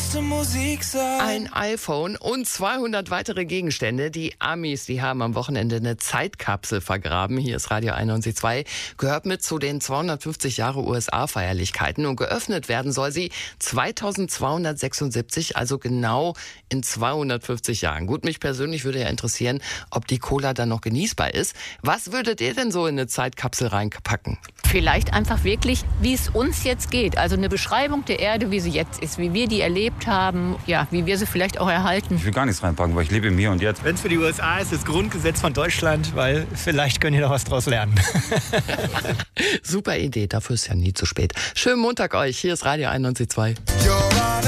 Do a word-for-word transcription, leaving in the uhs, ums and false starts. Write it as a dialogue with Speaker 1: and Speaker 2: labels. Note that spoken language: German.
Speaker 1: beste Musik sein.
Speaker 2: Ein iPhone und zweihundert weitere Gegenstände. Die Amis, die haben am Wochenende eine Zeitkapsel vergraben. Hier ist Radio einundneunzig Komma zwei. Gehört mit zu den zweihundertfünfzig Jahre U S A-Feierlichkeiten. Und geöffnet werden soll sie zweitausendzweihundertsechsundsiebzig, also genau in zweihundertfünfzig Jahren. Gut, mich persönlich würde ja interessieren, ob die Cola dann noch genießbar ist. Was würdet ihr denn so in eine Zeitkapsel reinpacken?
Speaker 3: Vielleicht einfach wirklich, wie es uns jetzt geht. Also eine Beschreibung der Erde, wie sie jetzt ist, wie wir die erlebt haben, ja, wie wir sie vielleicht auch erhalten.
Speaker 4: Ich will gar nichts reinpacken, weil ich lebe im Hier und Jetzt.
Speaker 5: Wenn es für die U S A ist, das Grundgesetz von Deutschland, weil vielleicht können die noch was draus lernen.
Speaker 2: Super Idee, dafür ist ja nie zu spät. Schönen Montag euch, hier ist Radio einundneunzig Komma zwei.